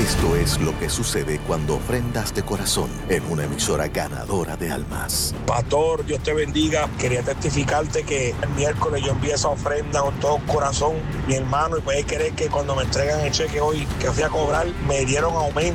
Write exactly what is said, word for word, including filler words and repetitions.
Esto es lo que sucede cuando ofrendas de corazón en una emisora ganadora de almas. Pastor, Dios te bendiga. Quería testificarte que el miércoles yo envié esa ofrenda con todo corazón, mi hermano, y puedes creer que cuando me entregan el cheque hoy, que fui a cobrar, me dieron aumento